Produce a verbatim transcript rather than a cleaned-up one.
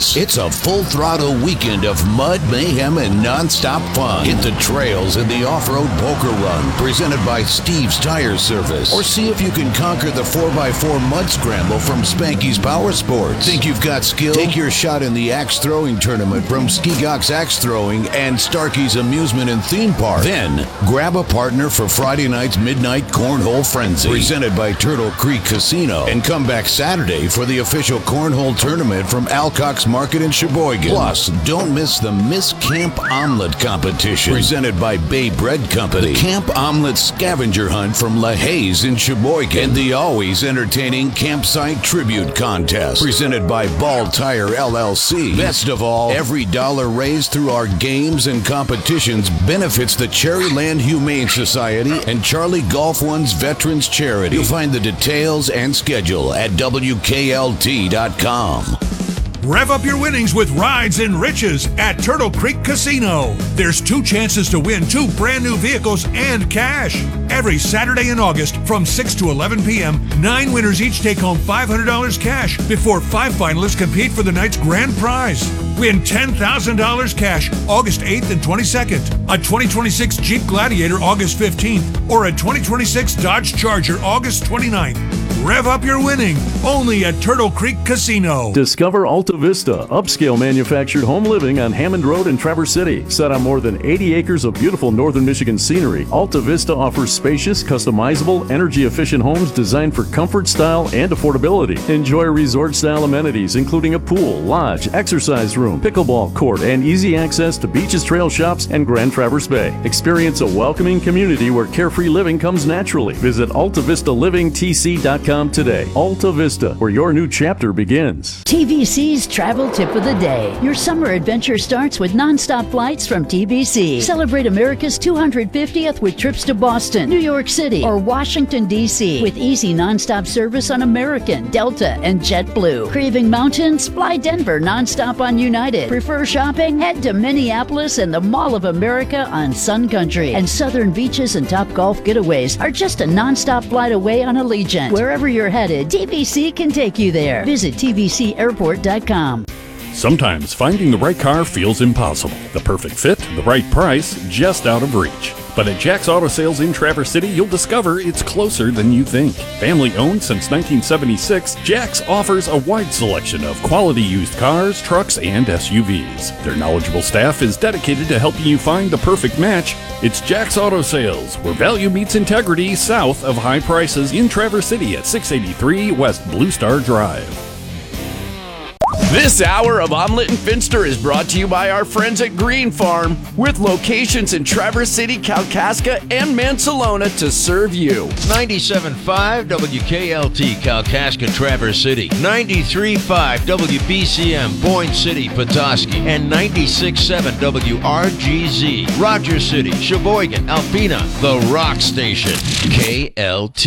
This, it's a full-throttle weekend of mud, mayhem, and non-stop fun. Hit the trails in the off-road poker run, presented by Steve's Tire Service. Or see if you can conquer the four by four mud scramble from Spanky's Power Sports. Think you've got skill? Take your shot in the axe throwing tournament from Skigok's Axe Throwing and Starkey's Amusement and Theme Park. Then, grab a partner for Friday night's Midnight Cornhole Frenzy, presented by Turtle Creek Casino. And come back Saturday for the official cornhole tournament from Alcock's Market in Sheboygan. Plus, don't miss the Miss Camp Omelet competition, presented by Bay Bread Company, the Camp Omelet scavenger hunt from La Haze in Sheboygan, and the always entertaining Campsite Tribute Contest, presented by Ball Tire L L C. Best of all, every dollar raised through our games and competitions benefits the Cherryland Humane Society and Charlie Golf One's Veterans Charity. You'll find the details and schedule at W K L T dot com. Rev up your winnings with Rides and Riches at Turtle Creek Casino. There's two chances to win two brand new vehicles and cash. Every Saturday in August from six to eleven p.m., nine winners each take home five hundred dollars cash before five finalists compete for the night's grand prize. Win ten thousand dollars cash August eighth and twenty-second, a twenty twenty-six Jeep Gladiator August fifteenth, or a twenty twenty-six Dodge Charger August twenty-ninth. Rev up your winning, only at Turtle Creek Casino. Discover Alta Vista, upscale manufactured home living on Hammond Road in Traverse City. Set on more than eighty acres of beautiful northern Michigan scenery, Alta Vista offers spacious, customizable, energy-efficient homes designed for comfort, style, and affordability. Enjoy resort-style amenities, including a pool, lodge, exercise room, pickleball court, and easy access to beaches, trail shops, and Grand Traverse Bay. Experience a welcoming community where carefree living comes naturally. Visit Alta Vista Living T C dot com today. Alta Vista, where your new chapter begins. T V C's Travel Tip of the Day. Your summer adventure starts with nonstop flights from T V C. Celebrate America's two hundred fiftieth with trips to Boston, New York City, or Washington, D C with easy nonstop service on American, Delta, and JetBlue. Craving mountains? Fly Denver nonstop on United. Prefer shopping? Head to Minneapolis and the Mall of America on Sun Country. And southern beaches and top golf getaways are just a nonstop flight away on Allegiant. Wherever you're headed, T V C can take you there. Visit T V C airport dot com. Sometimes finding the right car feels impossible. The perfect fit, the right price, just out of reach. But at Jack's Auto Sales in Traverse City, you'll discover it's closer than you think. Family owned since nineteen seventy-six, Jack's offers a wide selection of quality used cars, trucks, and S U Vs. Their knowledgeable staff is dedicated to helping you find the perfect match. It's Jack's Auto Sales, where value meets integrity, south of high prices in Traverse City at six eighty-three West Blue Star Drive. This hour of Omelet and Finster is brought to you by our friends at Green Farm, with locations in Traverse City, Kalkaska, and Mansalona to serve you. ninety-seven point five W K L T, Kalkaska, Traverse City. ninety-three point five W B C M, Boyne City, Petoskey. And ninety-six point seven W R G Z, Rogers City, Sheboygan, Alpena, the Rock Station. K L T.